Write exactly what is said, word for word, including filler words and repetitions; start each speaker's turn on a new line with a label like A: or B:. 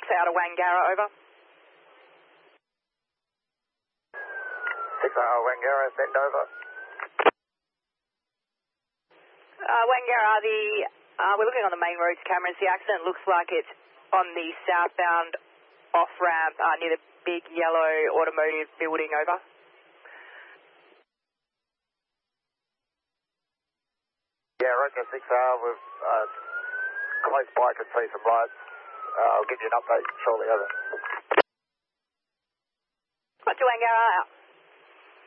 A: out of Wangara, over.
B: six hour Wangara, send over.
A: Uh, Wangara, the, uh, we're looking on the main roads cameras. The accident looks like it's on the southbound off-ramp uh, near the big yellow automotive building, over.
B: Yeah, Roger six hour, we've uh, close by, can see some lights. Uh, I'll give you an update shortly, over.
A: Roger, Wangara, out.